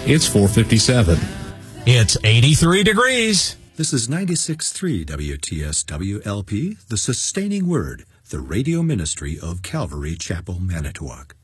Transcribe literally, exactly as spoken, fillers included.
it's four fifty-seven. It's eighty-three degrees. This is ninety-six point three W T S W L P, the Sustaining Word, the radio ministry of Calvary Chapel, Manitowoc.